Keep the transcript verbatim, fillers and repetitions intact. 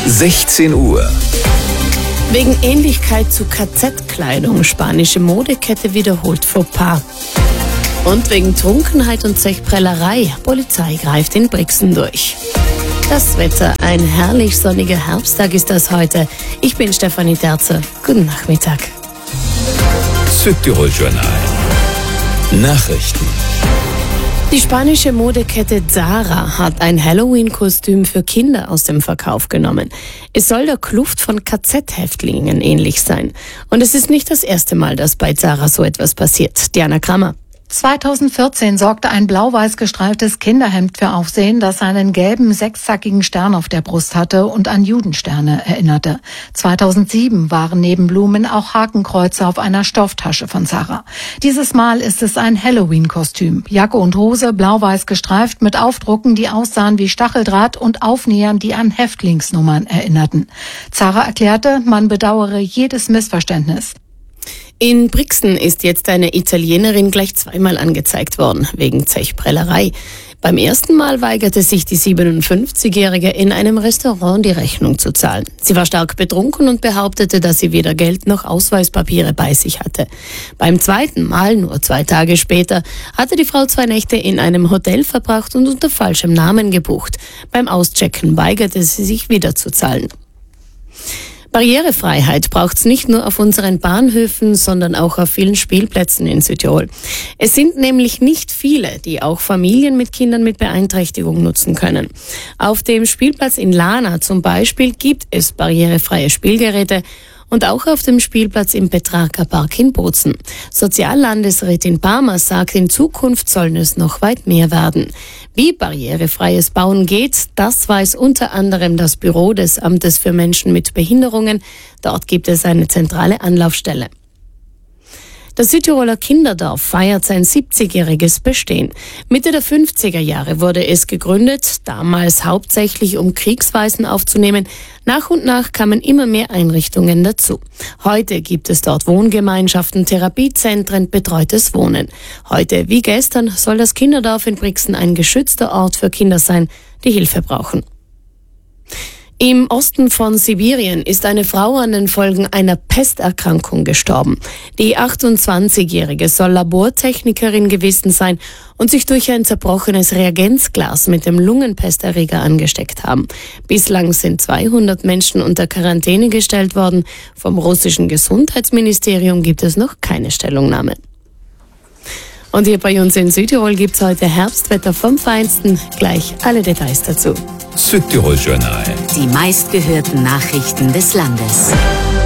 sechzehn Uhr. Wegen Ähnlichkeit zu K Z-Kleidung, spanische Modekette wiederholt Fauxpas. Und wegen Trunkenheit und Zechprellerei, Polizei greift in Brixen durch. Das Wetter, ein herrlich sonniger Herbsttag ist das heute. Ich bin Stefanie Terze. Guten Nachmittag. Südtirol-Journal. Nachrichten. Die spanische Modekette Zara hat ein Halloween-Kostüm für Kinder aus dem Verkauf genommen. Es soll der Kluft von K Z-Häftlingen ähnlich sein. Und es ist nicht das erste Mal, dass bei Zara so etwas passiert. Diana Krammer. zweitausendvierzehn sorgte ein blau-weiß gestreiftes Kinderhemd für Aufsehen, das einen gelben sechszackigen Stern auf der Brust hatte und an Judensterne erinnerte. zweitausendsieben waren neben Blumen auch Hakenkreuze auf einer Stofftasche von Zara. Dieses Mal ist es ein Halloween-Kostüm. Jacke und Hose blau-weiß gestreift mit Aufdrucken, die aussahen wie Stacheldraht und Aufnähern, die an Häftlingsnummern erinnerten. Zara erklärte, man bedauere jedes Missverständnis. In Brixen ist jetzt eine Italienerin gleich zweimal angezeigt worden, wegen Zechprellerei. Beim ersten Mal weigerte sich die siebenundfünfzigjährige in einem Restaurant die Rechnung zu zahlen. Sie war stark betrunken und behauptete, dass sie weder Geld noch Ausweispapiere bei sich hatte. Beim zweiten Mal, nur zwei Tage später, hatte die Frau zwei Nächte in einem Hotel verbracht und unter falschem Namen gebucht. Beim Auschecken weigerte sie sich wieder zu zahlen. Barrierefreiheit braucht's nicht nur auf unseren Bahnhöfen, sondern auch auf vielen Spielplätzen in Südtirol. Es sind nämlich nicht viele, die auch Familien mit Kindern mit Beeinträchtigung nutzen können. Auf dem Spielplatz in Lana zum Beispiel gibt es barrierefreie Spielgeräte und auch auf dem Spielplatz im Petrarca Park in Bozen. Soziallandesrätin Palmer sagt, in Zukunft sollen es noch weit mehr werden. Wie barrierefreies Bauen geht, das weiß unter anderem das Büro des Amtes für Menschen mit Behinderungen. Dort gibt es eine zentrale Anlaufstelle. Das Südtiroler Kinderdorf feiert sein siebzigjähriges Bestehen. Mitte der fünfziger Jahre wurde es gegründet, damals hauptsächlich um Kriegswaisen aufzunehmen. Nach und nach kamen immer mehr Einrichtungen dazu. Heute gibt es dort Wohngemeinschaften, Therapiezentren, betreutes Wohnen. Heute wie gestern soll das Kinderdorf in Brixen ein geschützter Ort für Kinder sein, die Hilfe brauchen. Im Osten von Sibirien ist eine Frau an den Folgen einer Pesterkrankung gestorben. Die achtundzwanzigjährige soll Labortechnikerin gewesen sein und sich durch ein zerbrochenes Reagenzglas mit dem Lungenpesterreger angesteckt haben. Bislang sind zweihundert Menschen unter Quarantäne gestellt worden. Vom russischen Gesundheitsministerium gibt es noch keine Stellungnahme. Und hier bei uns in Südtirol gibt's heute Herbstwetter vom Feinsten. Gleich alle Details dazu. Südtirol-Journal. Die meistgehörten Nachrichten des Landes.